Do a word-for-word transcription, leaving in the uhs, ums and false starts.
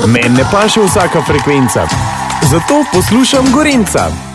Meni ne paše vsaka frekvenca, zato poslušam Gorenca.